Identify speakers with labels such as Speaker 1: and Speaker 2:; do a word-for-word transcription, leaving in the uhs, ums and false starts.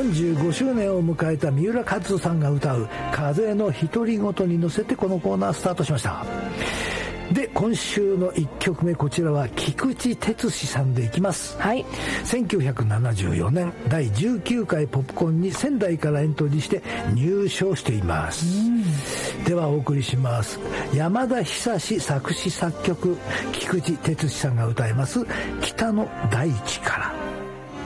Speaker 1: よんじゅうごしゅうねんを迎えた三浦カズさんが歌う風の独り言に乗せてこのコーナースタートしました。で、今週のいっきょくめ、こちらは菊池哲司さんでいきます。
Speaker 2: はい。
Speaker 1: せんきゅうひゃくななじゅうよねんだいじゅうきゅうかいポップコンに仙台からエントリーして入賞しています。ではお送りします。山田久志作詞作曲、菊池哲司さんが歌います北の大地から。